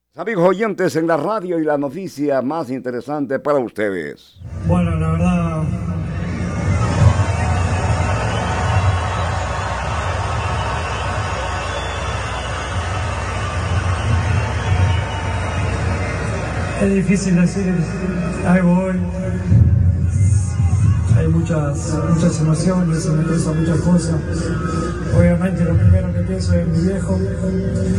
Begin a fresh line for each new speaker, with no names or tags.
Amigos oyentes, en la radio y la noticia más interesante para ustedes.
Bueno, la verdad, es difícil decir, ahí voy. Hay muchas emociones, se me pasan muchas cosas. Obviamente lo primero que pienso es mi viejo.